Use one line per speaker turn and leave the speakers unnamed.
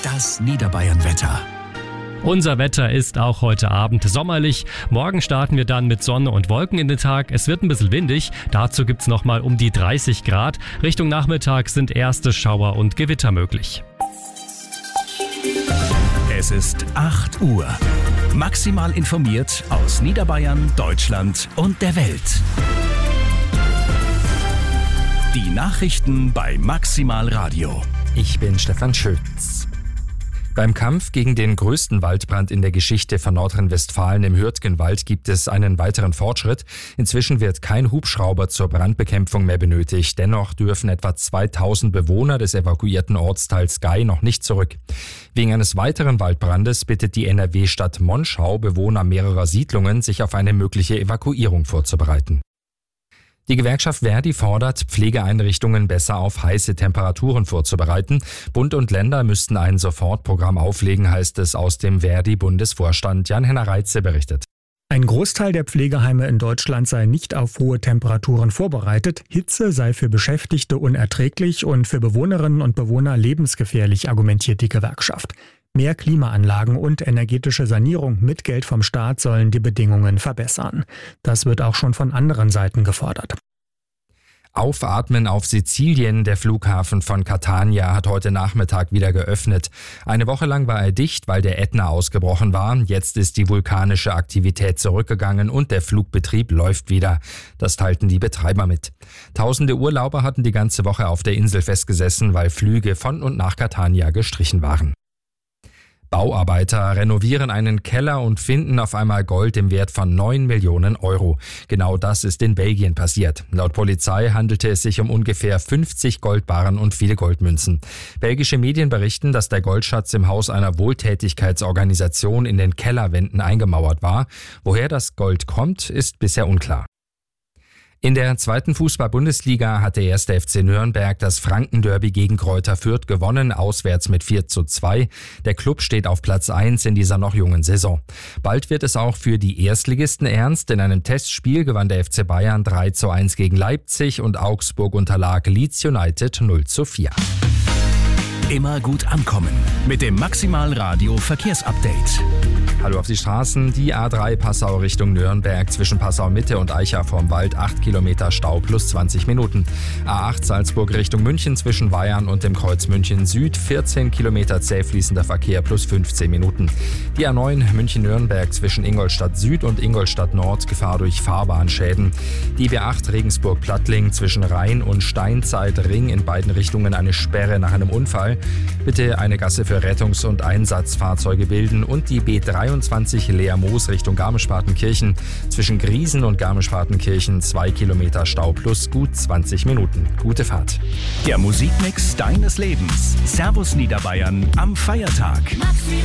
Das Niederbayern-Wetter.
Unser Wetter ist auch heute Abend sommerlich. Morgen starten wir dann mit Sonne und Wolken in den Tag. Es wird ein bisschen windig. Dazu gibt's nochmal um die 30 Grad. Richtung Nachmittag sind erste Schauer und Gewitter möglich.
Es ist 8 Uhr. Maximal informiert aus Niederbayern, Deutschland und der Welt. Die Nachrichten bei Maximal Radio.
Ich bin Stefan Schütz. Beim Kampf gegen den größten Waldbrand in der Geschichte von Nordrhein-Westfalen im Hürtgenwald gibt es einen weiteren Fortschritt. Inzwischen wird kein Hubschrauber zur Brandbekämpfung mehr benötigt. Dennoch dürfen etwa 2000 Bewohner des evakuierten Ortsteils Gei noch nicht zurück. Wegen eines weiteren Waldbrandes bittet die NRW-Stadt Monschau Bewohner mehrerer Siedlungen, sich auf eine mögliche Evakuierung vorzubereiten. Die Gewerkschaft Verdi fordert, Pflegeeinrichtungen besser auf heiße Temperaturen vorzubereiten. Bund und Länder müssten ein Sofortprogramm auflegen, heißt es aus dem Verdi-Bundesvorstand. Jan-Henner Reitze berichtet.
Ein Großteil der Pflegeheime in Deutschland sei nicht auf hohe Temperaturen vorbereitet. Hitze sei für Beschäftigte unerträglich und für Bewohnerinnen und Bewohner lebensgefährlich, argumentiert die Gewerkschaft. Mehr Klimaanlagen und energetische Sanierung mit Geld vom Staat sollen die Bedingungen verbessern. Das wird auch schon von anderen Seiten gefordert.
Aufatmen auf Sizilien. Der Flughafen von Catania hat heute Nachmittag wieder geöffnet. Eine Woche lang war er dicht, weil der Ätna ausgebrochen war. Jetzt ist die vulkanische Aktivität zurückgegangen und der Flugbetrieb läuft wieder. Das teilten die Betreiber mit. Tausende Urlauber hatten die ganze Woche auf der Insel festgesessen, weil Flüge von und nach Catania gestrichen waren. Bauarbeiter renovieren einen Keller und finden auf einmal Gold im Wert von 9 Millionen Euro. Genau das ist in Belgien passiert. Laut Polizei handelte es sich um ungefähr 50 Goldbarren und viele Goldmünzen. Belgische Medien berichten, dass der Goldschatz im Haus einer Wohltätigkeitsorganisation in den Kellerwänden eingemauert war. Woher das Gold kommt, ist bisher unklar. In der zweiten Fußball-Bundesliga hat der 1. FC Nürnberg das Franken-Derby gegen Greuther Fürth gewonnen, auswärts mit 4:2. Der Klub steht auf Platz 1 in dieser noch jungen Saison. Bald wird es auch für die Erstligisten ernst. In einem Testspiel gewann der FC Bayern 3:1 gegen Leipzig und Augsburg unterlag Leeds United 0:4.
Immer gut ankommen mit dem Maximal Radio Verkehrsupdate.
Hallo auf die Straßen. Die A3 Passau Richtung Nürnberg zwischen Passau Mitte und Aicha vorm Wald 8 Kilometer Stau plus 20 Minuten. A8 Salzburg Richtung München zwischen Weyarn und dem Kreuz München Süd 14 Kilometer zäh fließender Verkehr plus 15 Minuten. Die A9 München-Nürnberg zwischen Ingolstadt Süd und Ingolstadt Nord Gefahr durch Fahrbahnschäden. Die B8 Regensburg-Plattling zwischen Rhein und Steinzeit-Ring in beiden Richtungen eine Sperre nach einem Unfall. Bitte eine Gasse für Rettungs- und Einsatzfahrzeuge bilden und die B23 Leer-Moos Richtung Garmisch-Partenkirchen zwischen Griesen und Garmisch-Partenkirchen 2 Kilometer Stau plus gut 20 Minuten. Gute Fahrt.
Der Musikmix deines Lebens. Servus Niederbayern am Feiertag.